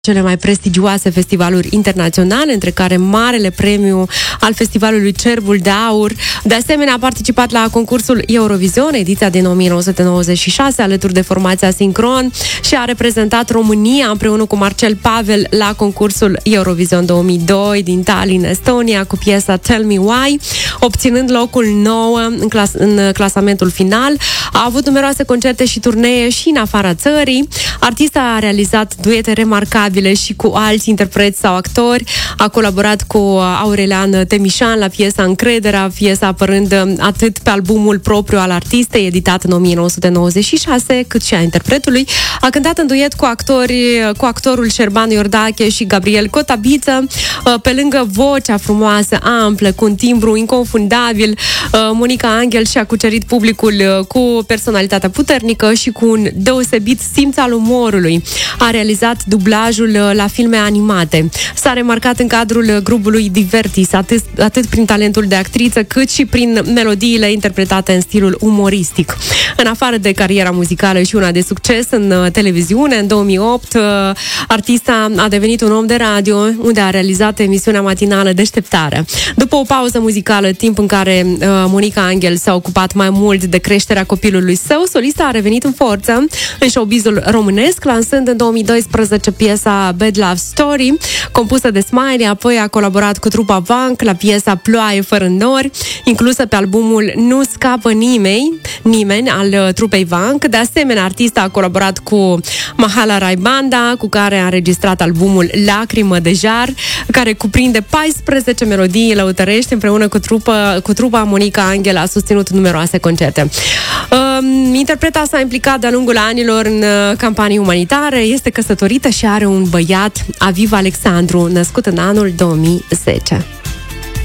cele mai prestigioase festivaluri internaționale, între care Marele Premiu al Festivalului Cerbul de Aur. De asemenea, a participat la concursul Eurovision, ediția din 1996, alături de formația Sincron, și a reprezentat România împreună cu Marcel Pavel la concursul Eurovision 2002 din Tallinn, Estonia, cu piesa Tell Me Why, obținând locul 9 în clasamentul final. A avut numeroase concerte și turnee și în afara țării. Artista a realizat duete remarcabile și cu alți interpreți sau actori. A colaborat cu Aurelian Temișan la piesa Încrederea, piesa apărând atât pe albumul propriu al artistei, editat în 1996, cât și a interpretului. A cântat în duet cu actorul Șerban Iordache și Gabriel Cotabiță. Pe lângă vocea frumoasă, amplă, cu un timbru inconfundabil, Monica Angel și-a cucerit publicul cu personalitatea puternică și cu un deosebit simț al umorului. A realizat dublajul la filme animate. S-a remarcat în cadrul grupului Divertis, atât prin talentul de actriță, cât și prin melodiile interpretate în stilul umoristic. În afară de cariera muzicală și una de succes în televiziune, în 2008, artista a devenit un om de radio, unde a realizat emisiunea matinală Deșteptarea. După o pauză muzicală, timp în care Monica Angel s-a ocupat mai mult de creșterea copilului său, solista a revenit în forță în showbizul românesc, lansând în 2012 piesa Bad Love Story, compusă de Smiley. Apoi a colaborat cu trupa Vank la piesa Ploaie fără nori, inclusă pe albumul Nu scapă nimeni al trupei Vank. De asemenea, artista a colaborat cu Mahala Rai Banda, cu care a înregistrat albumul Lacrimă de jar, care cuprinde 14 melodii lăutărești. Împreună cu trupa Monica Angel a susținut numeroase concerte. Interpreta s-a implicat de-a lungul anilor în campanii umanitare, este căsătorită și are un băiat, Aviv Alexandru, născut în anul 2010.